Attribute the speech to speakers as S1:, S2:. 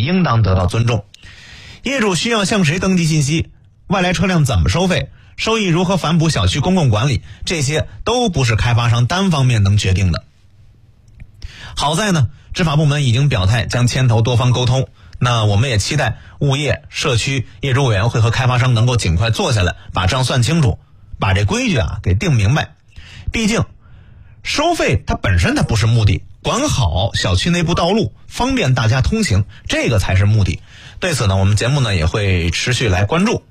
S1: 应当得到尊重。业主需要向谁登记信息，外来车辆怎么收费，收益如何反哺小区公共管理，这些都不是开发商单方面能决定的。好在呢，执法部门已经表态将牵头多方沟通，那我们也期待物业、社区、业主委员会和开发商能够尽快坐下来，把账算清楚，把这规矩给定明白。毕竟收费它本身它不是目的，管好小区内部道路，方便大家通行，这个才是目的。对此呢，我们节目呢也会持续来关注。